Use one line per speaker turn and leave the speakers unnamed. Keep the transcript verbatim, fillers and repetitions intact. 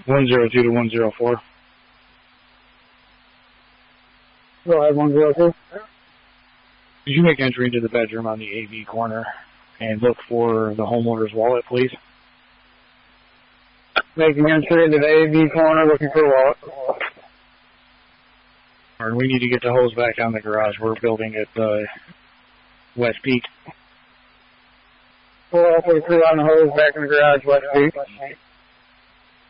one zero two to one zero four.
Go ahead, one zero two.
Could you make entry into the bedroom on the A V corner and look for the homeowner's wallet, please?
Making entry into the A V corner, looking for a wallet.
Or we need to get the hose back on the garage. We're building at uh, West Peak.
four oh three on the hose back in the garage, West Peak.